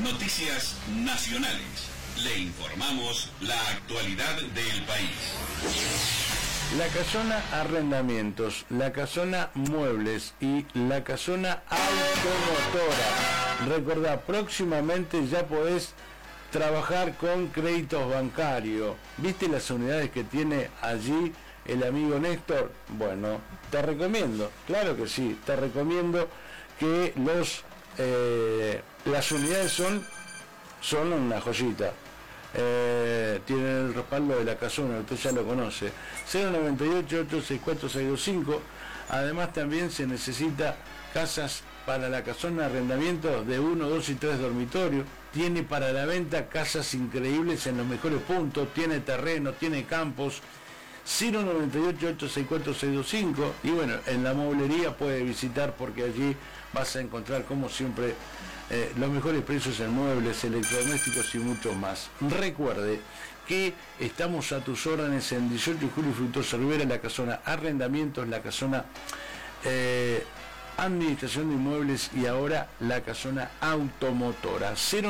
Noticias nacionales. Le informamos la actualidad del país. La Casona Arrendamientos, la Casona Muebles y la Casona Automotora. Recordá, próximamente ya podés trabajar con créditos bancarios. ¿Viste las unidades que tiene allí el amigo Néstor? Bueno, te recomiendo, claro que sí, te recomiendo que las unidades son una joyita. Tienen el respaldo de la Casona, usted ya lo conoce. 098-864-625. Además también se necesita casas para la Casona Arrendamientos de 1, 2 y 3 dormitorios. Tiene para la venta casas increíbles en los mejores puntos, tiene terreno, tiene campos. 098-864-625. Y bueno, en la mueblería puede visitar, porque allí vas a encontrar como siempre los mejores precios en muebles, electrodomésticos y mucho más. Recuerde que estamos a tus órdenes en 18 de julio y Fructuoso Rivera, la Casona Arrendamientos, la Casona Administración de Inmuebles y ahora la Casona Automotora.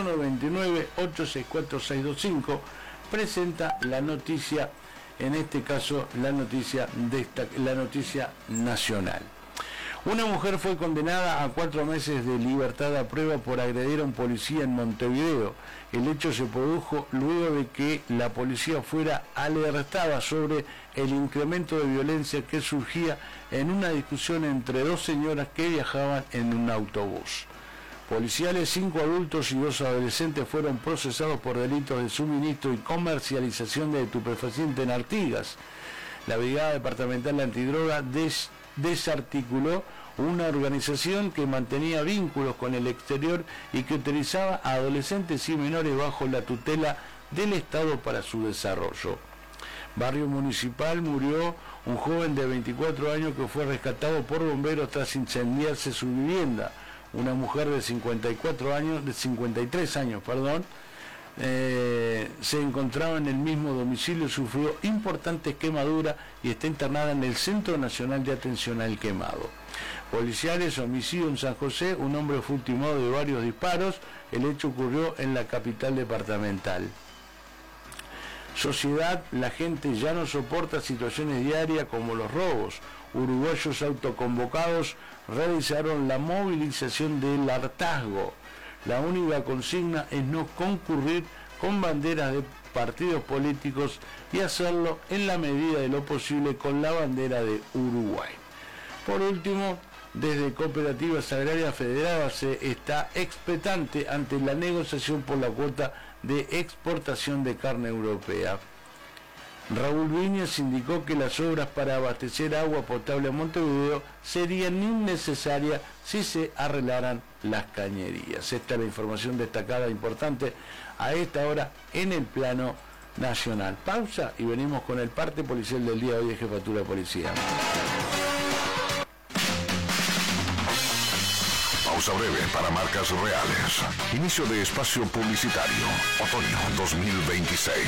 099-864-625 presenta la noticia, en este caso la noticia nacional. Una mujer fue condenada a 4 meses de libertad a prueba por agredir a un policía en Montevideo. El hecho se produjo luego de que la policía fuera alertada sobre el incremento de violencia que surgía en una discusión entre 2 señoras que viajaban en un autobús. Policiales, 5 adultos y 2 adolescentes fueron procesados por delitos de suministro y comercialización de estupefacientes en Artigas. La Brigada Departamental Antidroga desarticuló una organización que mantenía vínculos con el exterior y que utilizaba a adolescentes y menores bajo la tutela del Estado para su desarrollo. Barrio Municipal, murió un joven de 24 años que fue rescatado por bomberos tras incendiarse su vivienda. Una mujer de 53 años, se encontraba en el mismo domicilio, sufrió importantes quemaduras y está internada en el Centro Nacional de Atención al Quemado. Policiales, homicidio en San José, un hombre fue ultimado de varios disparos. El hecho ocurrió en la capital departamental. Sociedad, la gente ya no soporta situaciones diarias como los robos. Uruguayos autoconvocados realizaron la movilización del hartazgo. La única consigna es no concurrir con banderas de partidos políticos y hacerlo en la medida de lo posible con la bandera de Uruguay. Por último, desde Cooperativas Agrarias Federadas se está expectante ante la negociación por la cuota de exportación de carne europea. Raúl Viñas indicó que las obras para abastecer agua potable a Montevideo serían innecesarias si se arreglaran las cañerías. Esta es la información destacada importante a esta hora en el plano nacional. Pausa y venimos con el parte policial del día. Hoy de Jefatura de Policía. Pausa breve para marcas reales. Inicio de espacio publicitario. Otoño 2026.